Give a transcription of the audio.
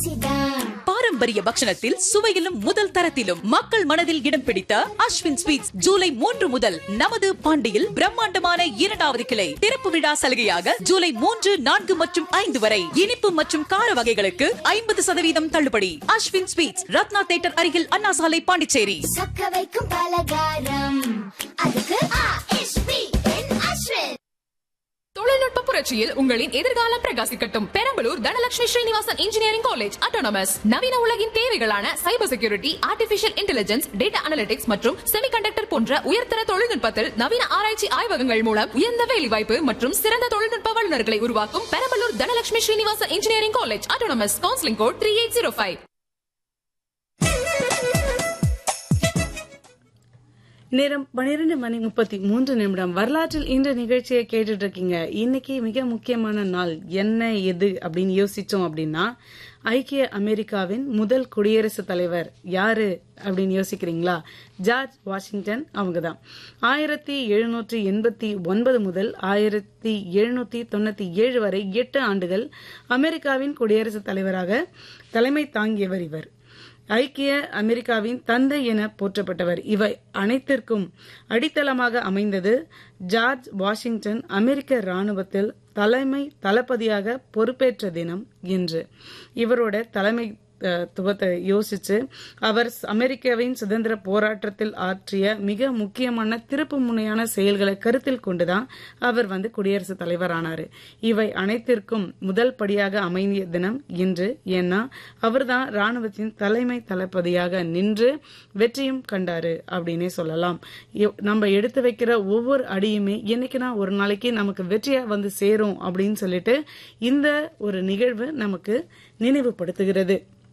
ருசிதான். பாரம்பரிய பக்ஷணத்தில் சுவையிலும் முதல் தரத்திலும் மக்கள் மனதில் இடம் பிடித்த அஸ்வின் ஸ்வீட்ஸ் ஜூலை 3 முதல் நமது பாண்டியில் பிரம்மாண்டமான 2வது கிளை திறப்பு விழா சலுகையாக ஜூலை 3, 4 மற்றும் 5 வரை இனிப்பு மற்றும் கார வகைகளுக்கு 50% தள்ளுபடி. அஸ்வின் ஸ்வீட்ஸ், ரத்னா தியேட்டர் அருகில், அண்ணா சாலை, பாண்டிச்சேரி. சொக்க வைக்கும் பலகாரம் அதுக்கு அஸ்வின். தொழில்நுட்ப புரட்சியில் உங்களின் எதிர்காலம் பிரகாசிக்கட்டும். Perambalur Dhanalakshmi Srinivasan engineering college autonomous நவீன உலகின் தேவைகளான cyber security, artificial intelligence, data analytics மற்றும் செமிகண்டக்டர் போன்ற உயர்தர தொழில்நுட்பத்தில் நவீன ஆராய்ச்சி ஆய்வகங்கள் மூலம் உயர்ந்த வேலைவாய்ப்பு மற்றும் சிறந்த தொழில்நுட்ப வல்லுநர்களை உருவாக்கும் Perambalur Dhanalakshmi Srinivasan engineering college autonomous. Counselling code 3805. நேரம் 12:33. வரலாற்றில் இன்று நிகழ்ச்சியை கேட்டுட்டு இருக்கீங்க. இன்னைக்கு மிக முக்கியமான நாள். என்ன எது அப்படின்னு யோசிச்சோம் அப்படின்னா, ஐக்கிய அமெரிக்காவின் முதல் குடியரசுத் தலைவர் யாரு அப்படின்னு யோசிக்கிறீங்களா? ஜார்ஜ் வாஷிங்டன் அவங்கதான். 1789 முதல் 1797 வரை 8 ஆண்டுகள் அமெரிக்காவின் குடியரசுத் தலைவராக தலைமை தாங்கியவர் இவர். ஐக்கிய அமெரிக்காவின் தந்தை என போற்றப்பட்டவர். இவை அனைத்திற்கும் அடித்தளமாக அமைந்தது ஜார்ஜ் வாஷிங்டன் அமெரிக்க ராணுவத்தில் தலைமை தளபதியாக பொறுப்பேற்ற தினம் என்று. இவரோட தலைமைத்துவத்தை யோசிச்சு அவர் அமெரிக்காவின் சுதந்திர போராட்டத்தில் ஆற்றிய மிக முக்கியமான திருப்பு முனையான செயல்களை கருத்தில் கொண்டுதான் அவர் குடியரசுத் தலைவர் ஆனாரு. இவை அனைத்திற்கும் முதல் படியாக அமைந்த தினம் என்று. ஏன்னா அவர்தான் ராணுவத்தின் தலைமை தளபதியாக நின்று வெற்றியும் கண்டாரு அப்படின்னே சொல்லலாம். நம்ம எடுத்து வைக்கிற ஒவ்வொரு அடியுமே என்னைக்குனா ஒரு நாளைக்கு நமக்கு வெற்றியா சேரும் அப்படின்னு சொல்லிட்டு இந்த ஒரு நிகழ்வு நமக்கு நினைவுபடுத்துகிறது.